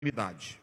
intimidade.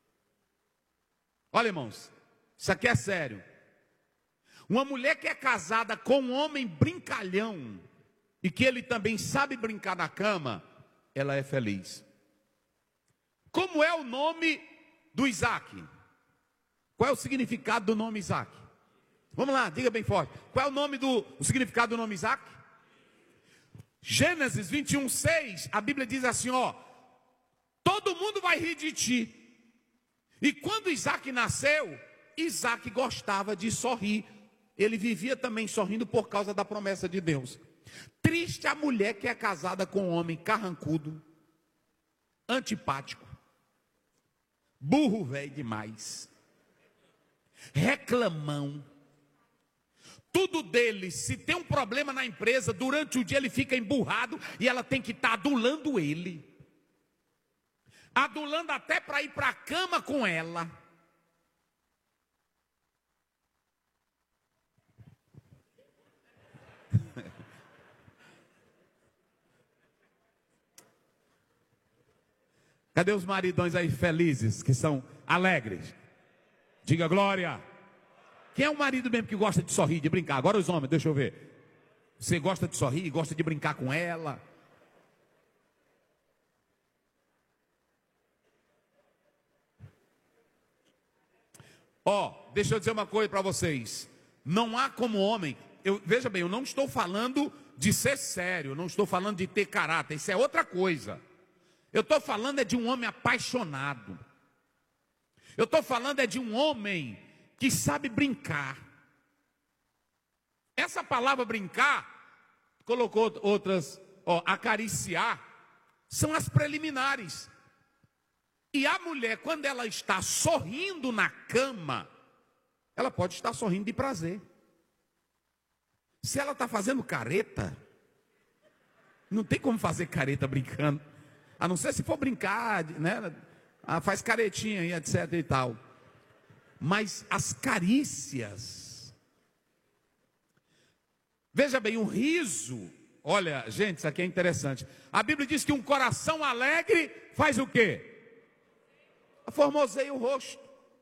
Olha, irmãos, isso aqui é sério. Uma mulher que é casada com um homem brincalhão e que ele também sabe brincar na cama, ela é feliz. Como é o nome do Isaac? Qual é o significado do nome Isaac? Vamos lá, diga bem forte. Qual é o significado do nome Isaac? Gênesis 21:6, a Bíblia diz assim, ó: todo mundo vai rir de ti. E quando Isaac nasceu, Isaac gostava de sorrir. Ele vivia também sorrindo por causa da promessa de Deus. Triste a mulher que é casada com um homem carrancudo, antipático, burro velho demais, reclamão. Tudo dele, se tem um problema na empresa, durante o dia ele fica emburrado e ela tem que estar adulando ele. Adulando até para ir para a cama com ela. Cadê os maridões aí felizes, que são alegres? Diga glória. Quem é o marido mesmo que gosta de sorrir, de brincar? Agora os homens, deixa eu ver. Você gosta de sorrir, gosta de brincar com ela? Ó, deixa eu dizer uma coisa para vocês. Não há como homem. Veja bem, eu não estou falando de ser sério, não estou falando de ter caráter, isso é outra coisa. Eu estou falando é de um homem apaixonado. Eu estou falando é de um homem que sabe brincar. Essa palavra brincar, colocou outras, ó, acariciar, são as preliminares. E a mulher, quando ela está sorrindo na cama, ela pode estar sorrindo de prazer. Se ela está fazendo careta, não tem como fazer careta brincando. A não ser se for brincar, né? Faz caretinha e etc e tal. Mas as carícias. Veja bem, o riso. Olha, gente, isso aqui é interessante. A Bíblia diz que um coração alegre faz o quê? Formoseia o rosto.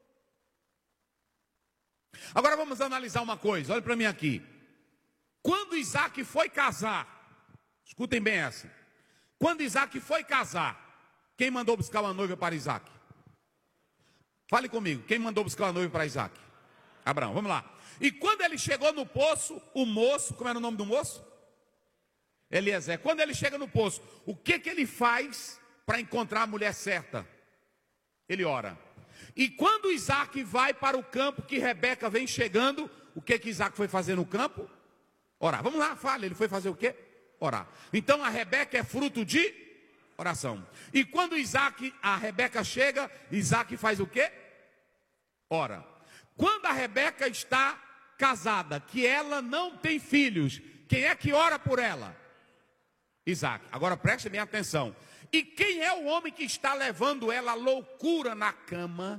Agora vamos analisar uma coisa. Olha para mim aqui. Quando Isaac foi casar, escutem bem essa. Quando Isaac foi casar, quem mandou buscar uma noiva para Isaac? Fale comigo, quem mandou buscar uma noiva para Isaac? Abraão, vamos lá. E quando ele chegou no poço, o moço, como era o nome do moço? Eliezer. Quando ele chega no poço, o que ele faz para encontrar a mulher certa? Ele ora. E quando Isaac vai para o campo, que Rebeca vem chegando, o que Isaac foi fazer no campo? Orar. Vamos lá, fale, ele foi fazer o quê? Orar. Então a Rebeca é fruto de oração. E quando a Rebeca chega, Isaac faz o quê? Ora. Quando a Rebeca está casada, que ela não tem filhos, quem é que ora por ela? Isaac. Agora preste bem atenção. E quem é o homem que está levando ela à loucura na cama?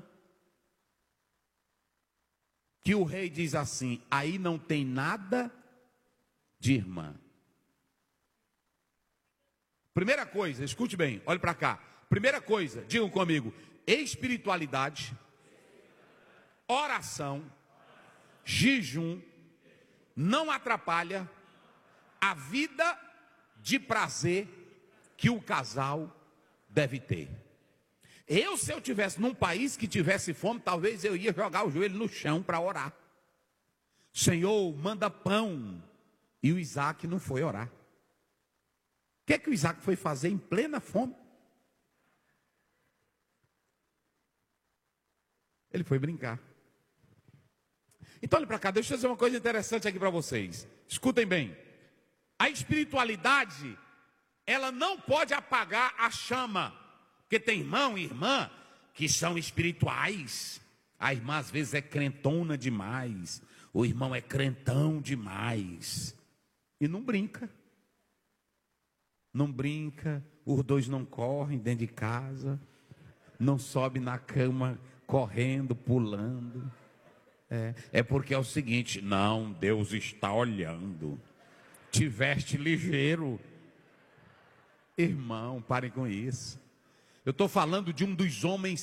Que o rei diz assim: aí não tem nada de irmã. Primeira coisa, escute bem, olhe para cá. Primeira coisa, digam comigo: espiritualidade, oração, jejum, não atrapalha a vida de prazer que o casal deve ter. Se eu tivesse num país que tivesse fome, talvez eu ia jogar o joelho no chão para orar. Senhor, manda pão. E o Isaac não foi orar. O que o Isaac foi fazer em plena fome? Ele foi brincar. Então olha para cá, deixa eu dizer uma coisa interessante aqui para vocês. Escutem bem. A espiritualidade, ela não pode apagar a chama. Porque tem irmão e irmã que são espirituais. A irmã às vezes é crentona demais. O irmão é crentão demais. E não brinca. Não brinca, os dois não correm dentro de casa, não sobe na cama correndo, pulando. É porque é o seguinte: não, Deus está olhando. Te veste ligeiro. Irmão, parem com isso. Eu estou falando de um dos homens